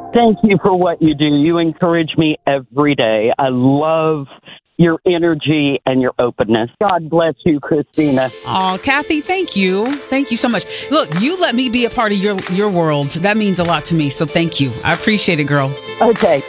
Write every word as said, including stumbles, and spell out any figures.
Thank you for what you do. You encourage me every day. I love your energy and your openness. God bless you, Christina. Oh, Kathy, thank you. Thank you so much. Look, you let me be a part of your, your world. That means a lot to me. So thank you. I appreciate it, girl. Okay.